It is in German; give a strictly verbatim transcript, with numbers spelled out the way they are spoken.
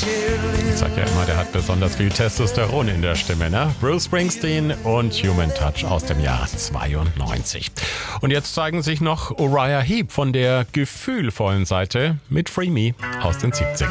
Ich sag ja immer, der hat besonders viel Testosteron in der Stimme, ne? Bruce Springsteen und Human Touch aus dem Jahr zweiundneunzig. Und jetzt zeigen sich noch Uriah Heep von der gefühlvollen Seite mit Free Me aus den siebzigern.